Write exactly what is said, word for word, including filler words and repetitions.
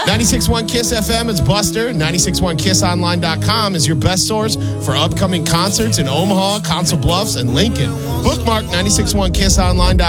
ninety-six point one Kiss F M is Buster. ninety-six point one kiss online dot com is your best source for upcoming concerts in Omaha, Council Bluffs, and Lincoln. Bookmark ninety-six point one kiss online dot com